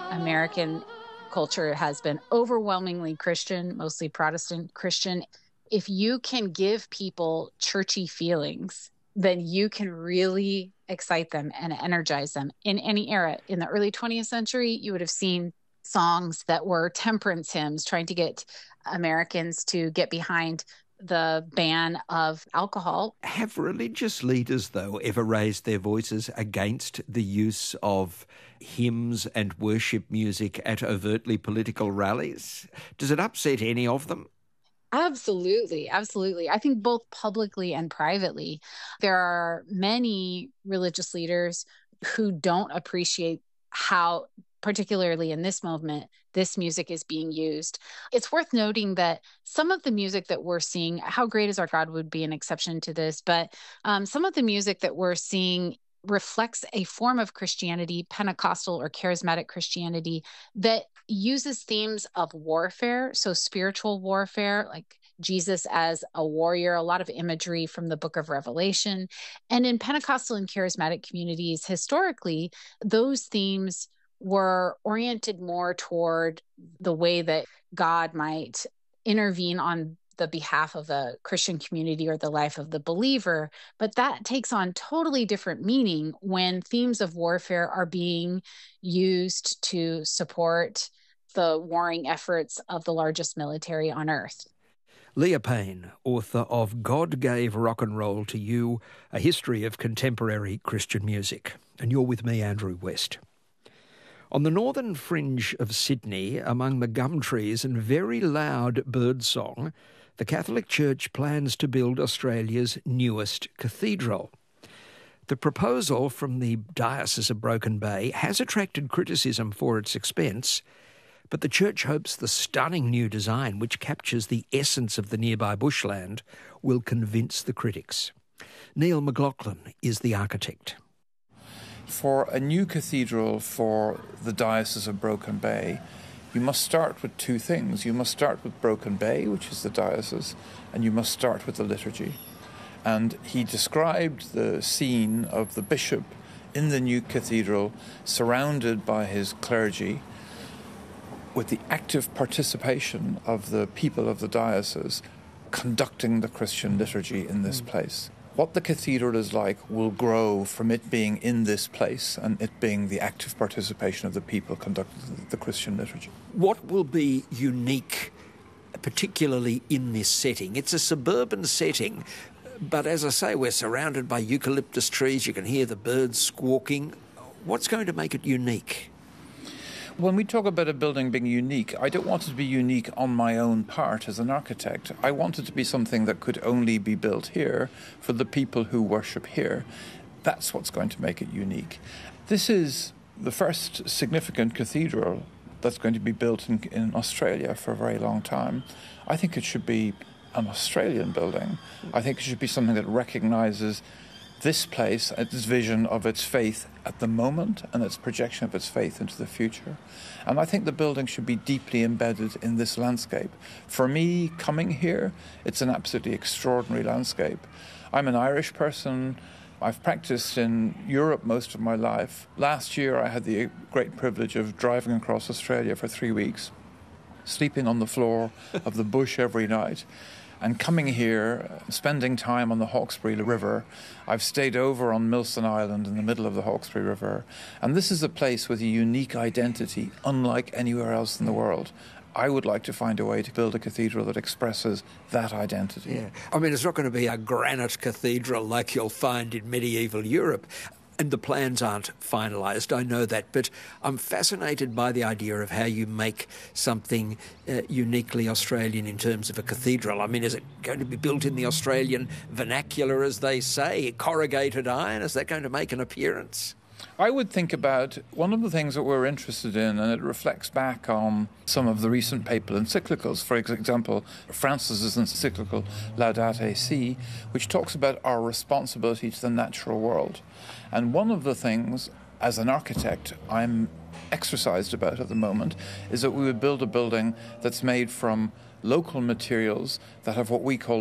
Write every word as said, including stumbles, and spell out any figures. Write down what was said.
American culture has been overwhelmingly Christian, mostly Protestant Christian. If you can give people churchy feelings, then you can really excite them and energize them in any era. In the early twentieth century, you would have seen songs that were temperance hymns trying to get Americans to get behind the ban of alcohol. Have religious leaders, though, ever raised their voices against the use of hymns and worship music at overtly political rallies? Does it upset any of them? Absolutely, absolutely. I think both publicly and privately, there are many religious leaders who don't appreciate how, particularly in this movement, this music is being used. It's worth noting that some of the music that we're seeing, How Great Is Our God would be an exception to this, but um, some of the music that we're seeing reflects a form of Christianity, Pentecostal or charismatic Christianity, that uses themes of warfare, so spiritual warfare, like Jesus as a warrior, a lot of imagery from the book of Revelation. And in Pentecostal and charismatic communities, historically, those themes were oriented more toward the way that God might intervene on the behalf of a Christian community or the life of the believer. But that takes on totally different meaning when themes of warfare are being used to support the warring efforts of the largest military on earth. Leah Payne, author of God Gave Rock and Roll to You, A History of Contemporary Christian Music. And you're with me, Andrew West. On the northern fringe of Sydney, among the gum trees and very loud birdsong, the Catholic Church plans to build Australia's newest cathedral. The proposal from the Diocese of Broken Bay has attracted criticism for its expense, but the church hopes the stunning new design, which captures the essence of the nearby bushland, will convince the critics. Neil McLaughlin is the architect. For a new cathedral for the Diocese of Broken Bay, you must start with two things. You must start with Broken Bay, which is the diocese, and you must start with the liturgy. And he described the scene of the bishop in the new cathedral, surrounded by his clergy, with the active participation of the people of the diocese conducting the Christian liturgy in this place. What the cathedral is like will grow from it being in this place and it being the active participation of the people conducting the Christian liturgy. What will be unique, particularly in this setting? It's a suburban setting, but as I say, we're surrounded by eucalyptus trees. You can hear the birds squawking. What's going to make it unique? When we talk about a building being unique, I don't want it to be unique on my own part as an architect. I want it to be something that could only be built here for the people who worship here. That's what's going to make it unique. This is the first significant cathedral that's going to be built in, in Australia for a very long time. I think it should be an Australian building. I think it should be something that recognises this place, its vision of its faith at the moment and its projection of its faith into the future. And I think the building should be deeply embedded in this landscape. For me, coming here, it's an absolutely extraordinary landscape. I'm an Irish person. I've practiced in Europe most of my life. Last year, I had the great privilege of driving across Australia for three weeks, sleeping on the floor of the bush every night. And coming here, spending time on the Hawkesbury River. I've stayed over on Milson Island in the middle of the Hawkesbury River. And this is a place with a unique identity, unlike anywhere else in the world. I would like to find a way to build a cathedral that expresses that identity. Yeah. I mean, it's not going to be a granite cathedral like you'll find in medieval Europe. And the plans aren't finalised, I know that, but I'm fascinated by the idea of how you make something uh, uniquely Australian in terms of a cathedral. I mean, is it going to be built in the Australian vernacular, as they say, corrugated iron? Is that going to make an appearance? I would think about one of the things that we're interested in, and it reflects back on some of the recent papal encyclicals. For example, Francis's encyclical Laudate Si, which talks about our responsibility to the natural world. And one of the things, as an architect, I'm exercised about at the moment, is that we would build a building that's made from local materials that have what we call